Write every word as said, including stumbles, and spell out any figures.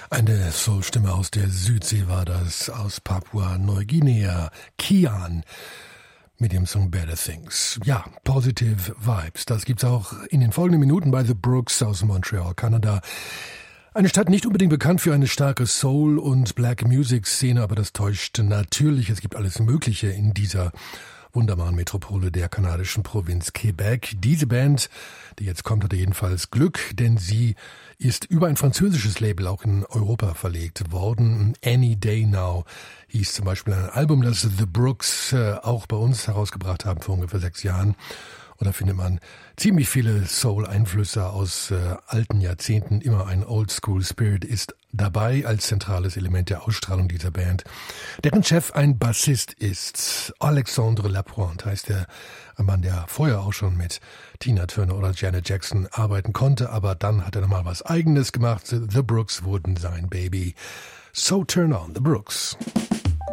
Eine Soul-Stimme aus der Südsee war das, aus Papua-Neuguinea, Kian, mit dem Song Better Things. Ja, Positive Vibes, das gibt's auch in den folgenden Minuten bei The Brooks aus Montreal, Kanada. Eine Stadt nicht unbedingt bekannt für eine starke Soul- und Black-Music-Szene, aber das täuscht natürlich. Es gibt alles Mögliche in dieser wunderbaren Metropole der kanadischen Provinz Quebec. Diese Band, die jetzt kommt, hatte jedenfalls Glück, denn sie ist über ein französisches Label auch in Europa verlegt worden. Any Day Now hieß zum Beispiel ein Album, das The Brooks äh, auch bei uns herausgebracht haben vor ungefähr sechs Jahren. Und da findet man ziemlich viele Soul-Einflüsse aus äh, alten Jahrzehnten. Immer ein Old-School-Spirit ist dabei als zentrales Element der Ausstrahlung dieser Band. Deren Chef ein Bassist ist. Alexandre Lapointe heißt der Mann, der vorher auch schon mit Tina Turner oder Janet Jackson arbeiten konnte. Aber dann hat er nochmal was Eigenes gemacht. The Brooks wurden sein Baby. So turn on the Brooks.